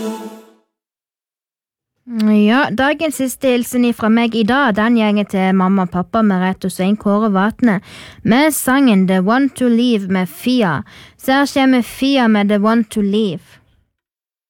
Ja, dagens siste hilsen fra meg I dag, den gjenger til mamma og pappa Merete og Svein Kåre Vatne med sangen The One to Leave med Fia. Så her kommer Fia med The One to Leave.